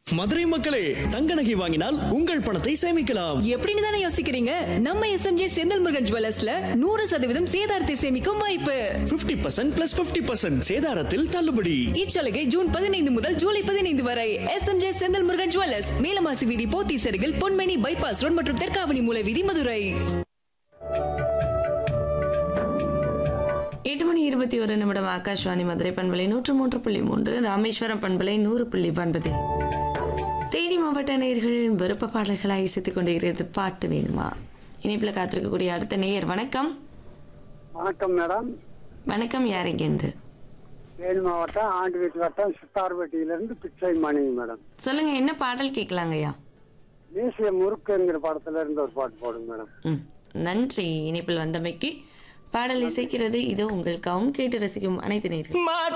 மதுரை மக்களே, தங்க நகை வாங்கினால் உங்கள் பணத்தை சேமிக்கலாம். எப்படின்னு தானே யோசிக்கிறீங்க? நம்ம எஸ்எம்ஜே செந்தில் முருகன் ஜுவல்லர்ஸ்ல 100% சேதாரத்தை சேமிக்கும் வாய்ப்பு. 50% + 50% சேதாரத்தில் தள்ளுபடி. இச்சலுகை ஜூன் 15 முதல் ஜூலை 15 வரை. எஸ்எம்ஜே செந்தில் முருகன் ஜுவல்லர்ஸ், மேலமாசி வீதி, போத்தீஸ் அருகில், பொன்மேனி பைபாஸ் ரோட் மற்றும் தெற்காவணி மூல வீதி, மதுரை. 8:21 ஆகாஷ்வாணி மதுரை பண்பலை 103.3, ராமேஸ்வரம் பண்பலை 100.9. தேனி மாவட்ட நேயர்களின் விருப்ப பாடல்களாக இசைத்துக் கொண்டிருக்கிறது பாட்டு வேணுமா. இணைப்பில் காத்திருக்கக்கூடிய அடுத்த நேயர். வணக்கம். வணக்கம் மேடம். வணக்கம். யாருங்கேந்து? தேனி மாவட்டம் ஆண்டிவேட்டி வட்டம் சித்தார்பட்டியிலிருந்து பிச்சை மணி மேடம். சொல்லுங்க, என்ன பாடல் கேட்கலாங்கய்யா? தேசிய முறுக்குங்கிற படத்துல இருந்து ஒரு பாட்டு போடுங்க மேடம். நன்றி. இணைப்பில் வந்தமைக்கு. பாடல் இசைக்கிறது இது உங்கள் கேட்டு ரசிக்கும் அனைத்து நேயர்கள்.